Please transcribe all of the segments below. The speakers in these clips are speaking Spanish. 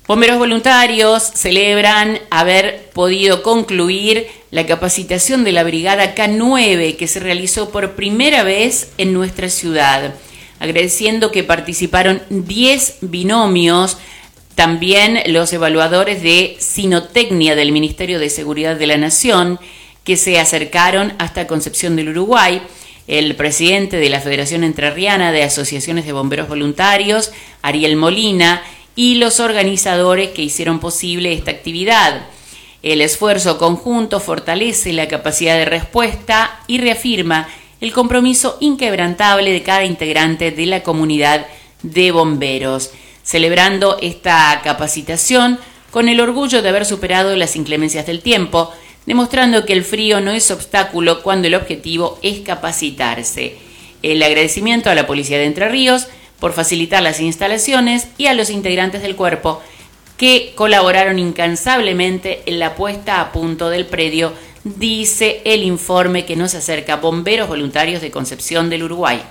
Bomberos voluntarios celebran haber podido concluir la capacitación de la Brigada K9 que se realizó por primera vez en nuestra ciudad, agradeciendo que participaron 10 binomios, también los evaluadores de Sinotecnia del Ministerio de Seguridad de la Nación, que se acercaron hasta Concepción del Uruguay, el presidente de la Federación Entrerriana de Asociaciones de Bomberos Voluntarios, Ariel Molina, y los organizadores que hicieron posible esta actividad. El esfuerzo conjunto fortalece la capacidad de respuesta y reafirma el compromiso inquebrantable de cada integrante de la comunidad de bomberos, celebrando esta capacitación con el orgullo de haber superado las inclemencias del tiempo, demostrando que el frío no es obstáculo cuando el objetivo es capacitarse. El agradecimiento a la Policía de Entre Ríos por facilitar las instalaciones y a los integrantes del cuerpo que colaboraron incansablemente en la puesta a punto del predio, dice el informe que nos acerca Bomberos Voluntarios de Concepción del Uruguay.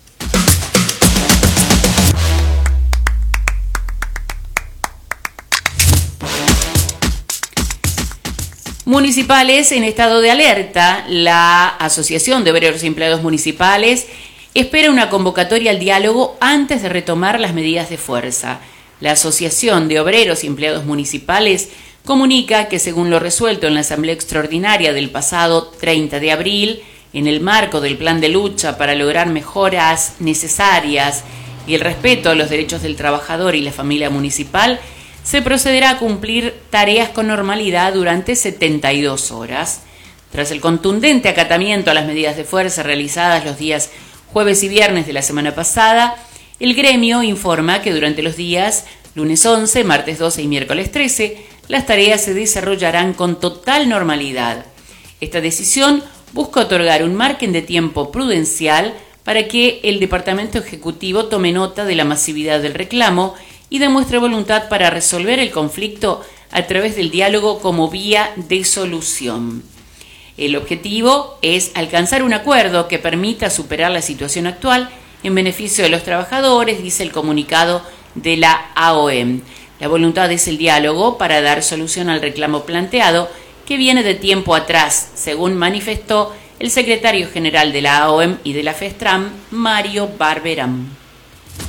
Municipales en estado de alerta. La Asociación de Obreros y Empleados Municipales espera una convocatoria al diálogo antes de retomar las medidas de fuerza. La Asociación de Obreros y Empleados Municipales comunica que, según lo resuelto en la Asamblea Extraordinaria del pasado 30 de abril, en el marco del plan de lucha para lograr mejoras necesarias y el respeto a los derechos del trabajador y la familia municipal, se procederá a cumplir tareas con normalidad durante 72 horas. Tras el contundente acatamiento a las medidas de fuerza realizadas los días jueves y viernes de la semana pasada, el gremio informa que durante los días lunes 11, martes 12 y miércoles 13, las tareas se desarrollarán con total normalidad. Esta decisión busca otorgar un margen de tiempo prudencial para que el Departamento Ejecutivo tome nota de la masividad del reclamo y demuestre voluntad para resolver el conflicto a través del diálogo como vía de solución. El objetivo es alcanzar un acuerdo que permita superar la situación actual en beneficio de los trabajadores, dice el comunicado de la AOM. La voluntad es el diálogo para dar solución al reclamo planteado, que viene de tiempo atrás, según manifestó el secretario general de la AOM y de la FESTRAM, Mario Barberán.